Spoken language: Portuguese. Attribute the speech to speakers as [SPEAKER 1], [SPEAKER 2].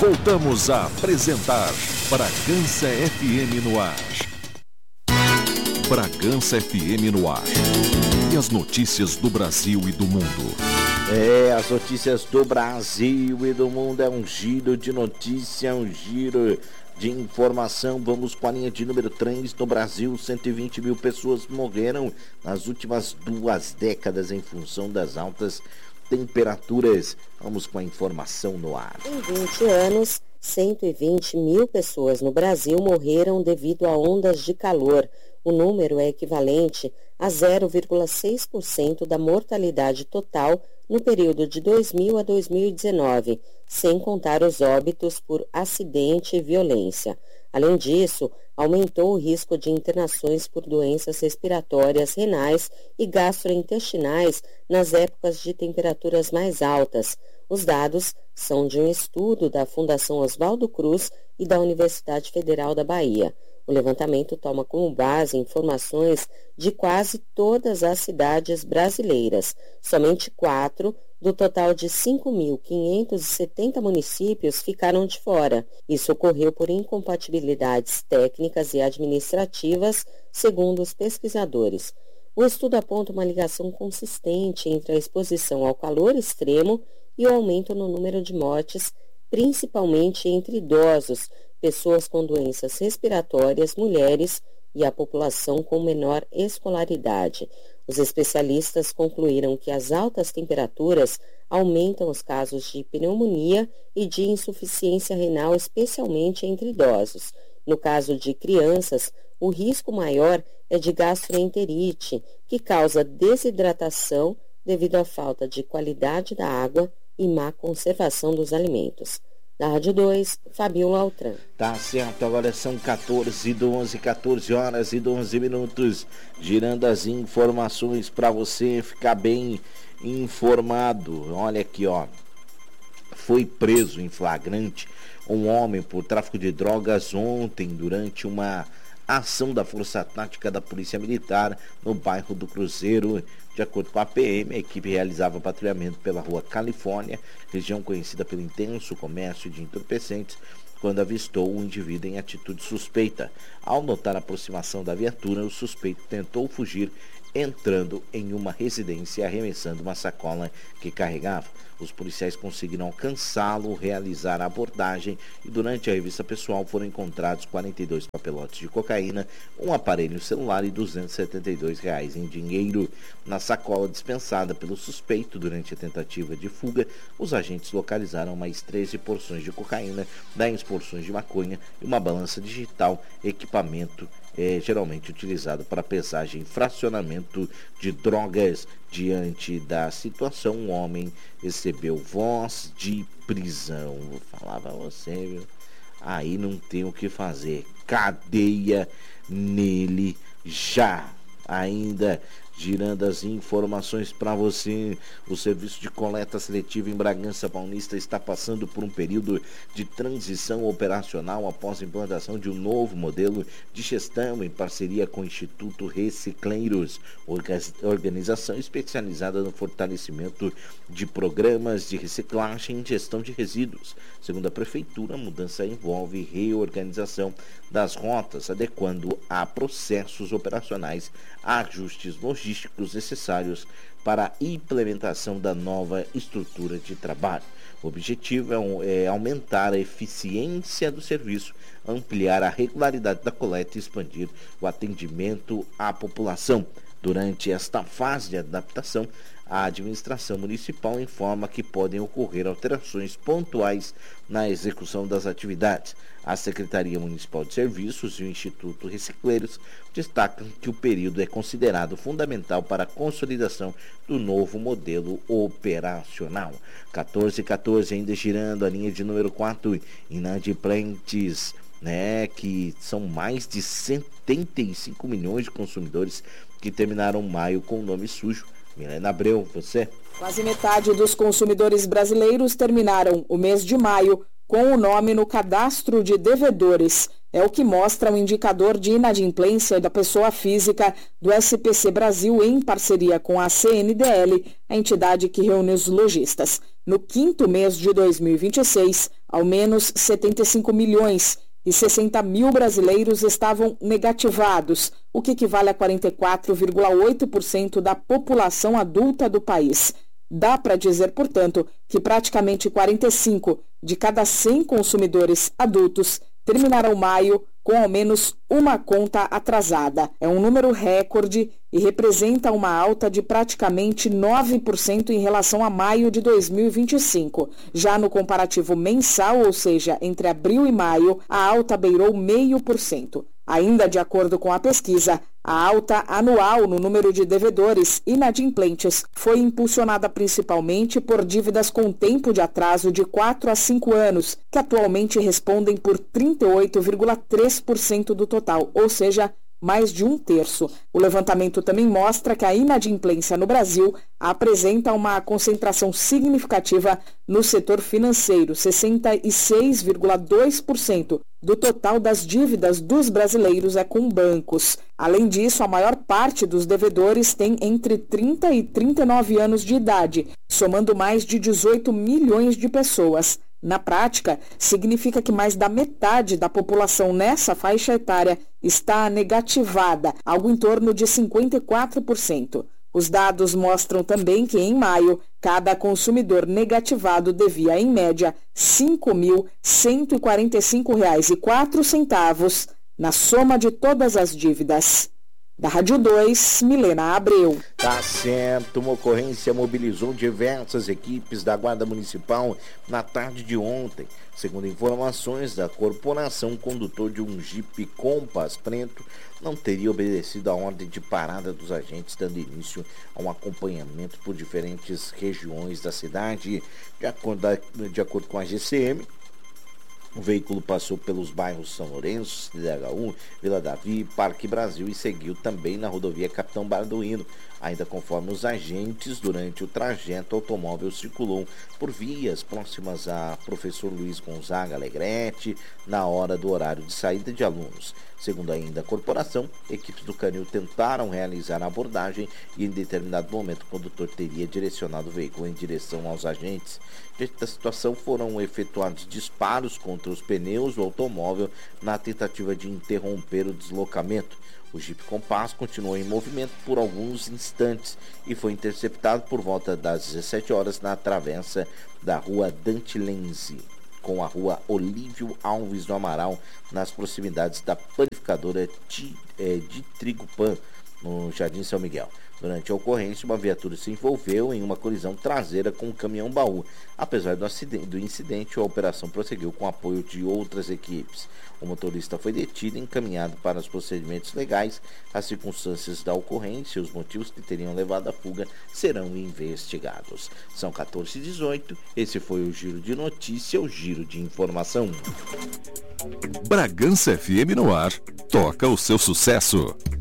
[SPEAKER 1] Voltamos a apresentar Bragança FM no ar. Bragança FM no ar. E as notícias do Brasil e do mundo.
[SPEAKER 2] As notícias do Brasil e do mundo é um giro de notícia, um giro de informação. Vamos com a linha de número 3. No Brasil, 120 mil pessoas morreram nas últimas 2 décadas em função das altas temperaturas. Vamos com a informação no ar.
[SPEAKER 3] Em 20 anos, 120 mil pessoas no Brasil morreram devido a ondas de calor. O número é equivalente a 0,6% da mortalidade total no período de 2000 a 2019, sem contar os óbitos por acidente e violência. Além disso, aumentou o risco de internações por doenças respiratórias, renais e gastrointestinais nas épocas de temperaturas mais altas. Os dados são de um estudo da Fundação Oswaldo Cruz e da Universidade Federal da Bahia. O levantamento toma como base informações de quase todas as cidades brasileiras. Somente 4 do total de 5.570 municípios ficaram de fora. Isso ocorreu por incompatibilidades técnicas e administrativas, segundo os pesquisadores. O estudo aponta uma ligação consistente entre a exposição ao calor extremo e o aumento no número de mortes, principalmente entre idosos, pessoas com doenças respiratórias, mulheres e a população com menor escolaridade. Os especialistas concluíram que as altas temperaturas aumentam os casos de pneumonia e de insuficiência renal, especialmente entre idosos. No caso de crianças, o risco maior é de gastroenterite, que causa desidratação devido à falta de qualidade da água e má conservação dos alimentos. Da Rádio 2, Fabiola Altran.
[SPEAKER 2] Tá certo, agora são 14 horas e 12 minutos, girando as informações para você ficar bem informado. Olha aqui, ó. Foi preso em flagrante um homem por tráfico de drogas ontem durante uma ação da Força Tática da Polícia Militar no bairro do Cruzeiro. De acordo com a PM, a equipe realizava patrulhamento pela rua Califórnia, região conhecida pelo intenso comércio de entorpecentes, quando avistou um indivíduo em atitude suspeita. Ao notar a aproximação da viatura, o suspeito tentou fugir, entrando em uma residência e arremessando uma sacola que carregava. Os policiais conseguiram alcançá-lo, realizar a abordagem e durante a revista pessoal foram encontrados 42 papelotes de cocaína, um aparelho celular e R$ 272 em dinheiro. Na sacola dispensada pelo suspeito durante a tentativa de fuga, os agentes localizaram mais 13 porções de cocaína, 10 porções de maconha e uma balança digital, equipamento geralmente utilizado para pesagem e fracionamento de drogas. Diante da situação, um homem recebeu voz de prisão. Vou falar pra você, viu? Aí não tem o que fazer. Cadeia nele já. Ainda girando as informações para você, o serviço de coleta seletiva em Bragança Paulista está passando por um período de transição operacional após a implantação de um novo modelo de gestão em parceria com o Instituto Recicleiros, organização especializada no fortalecimento de programas de reciclagem e gestão de resíduos. Segundo a Prefeitura, a mudança envolve reorganização das rotas, adequando a processos operacionais a ajustes logísticos necessários para a implementação da nova estrutura de trabalho. O objetivo é aumentar a eficiência do serviço, ampliar a regularidade da coleta e expandir o atendimento à população. Durante esta fase de adaptação, a administração municipal informa que podem ocorrer alterações pontuais na execução das atividades. A Secretaria Municipal de Serviços e o Instituto Recicleiros destacam que o período é considerado fundamental para a consolidação do novo modelo operacional. 14, ainda girando a linha de número 4, inadimplentes, que são mais de 75 milhões de consumidores que terminaram maio com o nome sujo. Milena Abreu, você?
[SPEAKER 4] Quase metade dos consumidores brasileiros terminaram o mês de maio com o nome no cadastro de devedores. É o que mostra o indicador de inadimplência da pessoa física do SPC Brasil em parceria com a CNDL, a entidade que reúne os lojistas. No quinto mês de 2026, ao menos 75 milhões e 60 mil brasileiros estavam negativados, o que equivale a 44,8% da população adulta do país. Dá para dizer, portanto, que praticamente 45 de cada 100 consumidores adultos terminarão maio com ao menos uma conta atrasada. É um número recorde e representa uma alta de praticamente 9% em relação a maio de 2025. Já no comparativo mensal, ou seja, entre abril e maio, a alta beirou 0,5%. Ainda de acordo com a pesquisa, a alta anual no número de devedores inadimplentes foi impulsionada principalmente por dívidas com tempo de atraso de 4 a 5 anos, que atualmente respondem por 38,3% do total, ou seja, mais de 1/3. O levantamento também mostra que a inadimplência no Brasil apresenta uma concentração significativa no setor financeiro, 66,2% do total das dívidas dos brasileiros é com bancos. Além disso, a maior parte dos devedores tem entre 30 e 39 anos de idade, somando mais de 18 milhões de pessoas. Na prática, significa que mais da metade da população nessa faixa etária está negativada, algo em torno de 54%. Os dados mostram também que, em maio, cada consumidor negativado devia, em média, R$ 5.145,04 na soma de todas as dívidas. Da Rádio 2, Milena Abreu.
[SPEAKER 2] Tá certo, uma ocorrência mobilizou diversas equipes da Guarda Municipal na tarde de ontem. Segundo informações da corporação, o condutor de um Jeep Compass preto não teria obedecido a ordem de parada dos agentes, dando início a um acompanhamento por diferentes regiões da cidade. De acordo com a GCM, o veículo passou pelos bairros São Lourenço, CDHU, Vila Davi, Parque Brasil e seguiu também na rodovia Capitão Balduino. Ainda conforme os agentes, durante o trajeto, o automóvel circulou por vias próximas a Professor Luiz Gonzaga Alegrete, na hora do horário de saída de alunos. Segundo ainda a corporação, equipes do Canil tentaram realizar a abordagem e em determinado momento o condutor teria direcionado o veículo em direção aos agentes. Diante da situação, foram efetuados disparos contra os pneus do automóvel na tentativa de interromper o deslocamento. O Jeep Compass continuou em movimento por alguns instantes e foi interceptado por volta das 17 horas na travessa da rua Dante Lenzi com a rua Olívio Alves do Amaral, nas proximidades da panificadora de Trigo Pan, no Jardim São Miguel. Durante a ocorrência, uma viatura se envolveu em uma colisão traseira com um caminhão-baú. Apesar do incidente, a operação prosseguiu com apoio de outras equipes. O motorista foi detido e encaminhado para os procedimentos legais. As circunstâncias da ocorrência e os motivos que teriam levado à fuga serão investigados. São 14h18. Esse foi o Giro de Notícia, o Giro de Informação.
[SPEAKER 1] Bragança FM no ar. Toca o seu sucesso.